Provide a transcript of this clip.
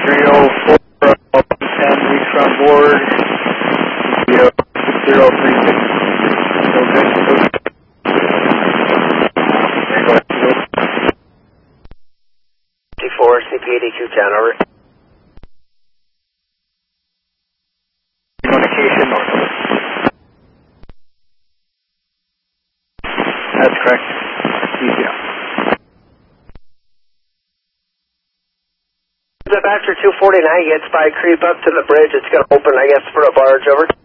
304, 10, reach on board, 036. So good. There you go. 54, CP8210, over. Communication north. That's correct. DCL. After 249 gets by, creep up to the bridge. It's going to open, I guess, for a barge, over.